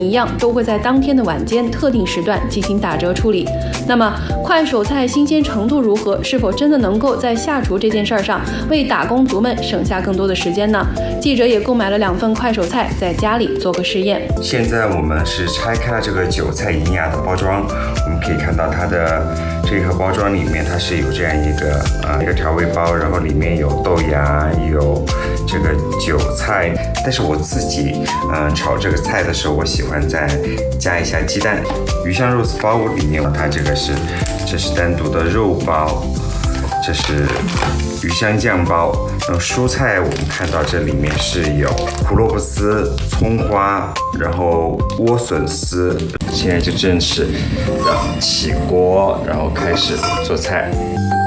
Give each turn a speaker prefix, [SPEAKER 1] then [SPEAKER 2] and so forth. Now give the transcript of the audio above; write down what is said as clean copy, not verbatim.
[SPEAKER 1] 一样，都会在当天的晚间特定时段进行打折处理。那么，快手菜新鲜程度如何？是否真的能够在下厨这件事儿上为打工族们省下更多的时间呢？记者也购买了2份快手菜，在家里做个试验。
[SPEAKER 2] 现在我们是拆开了这个韭菜营养的包装，我们可以看到它的这一盒包装里面，它是有这样一个调味包，然后里面有豆芽，有这个韭菜。但是我自己炒这个菜的时候，我喜欢再加一下鸡蛋。鱼香肉丝包里面，这是单独的肉包，这是鱼香酱包。然后蔬菜我们看到这里面是有胡萝卜丝、葱花，然后莴笋丝。现在就正式起锅，然后开始做菜。